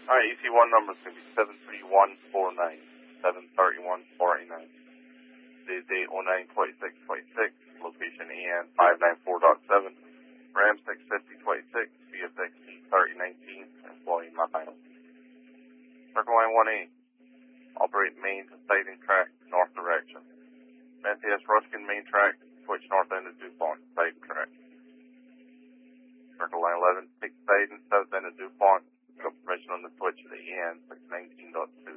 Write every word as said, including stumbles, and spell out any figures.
Alright, E C one number is going to be seven three one four nine, seven three one four nine. Today's date oh nine twenty-six twenty-six, location A N five nine four point seven, RAM six fifty twenty-six, C S X E thirty nineteen, and volume nine. Circle line one A, operate main to siding track, north direction. Matthias Ruskin main track, switch north end of DuPont, siding track. Circle line eleven, take siding, south end of DuPont. Got permission on the switch to the A N six nineteen point two.